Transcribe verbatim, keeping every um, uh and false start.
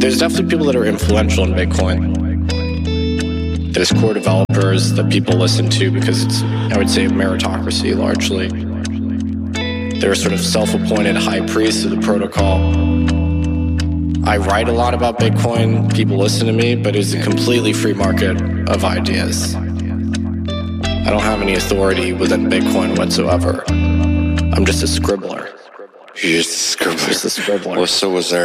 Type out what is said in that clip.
there's definitely people that are influential in Bitcoin. There's core developers that people listen to because it's, I would say, a meritocracy largely. They're sort of self-appointed high priests of the protocol. I write a lot about Bitcoin, people listen to me, but it's a completely free market of ideas. I don't have any authority within Bitcoin whatsoever. I'm just a scribbler. You're just a scribbler. Just a scribbler. Well, so was there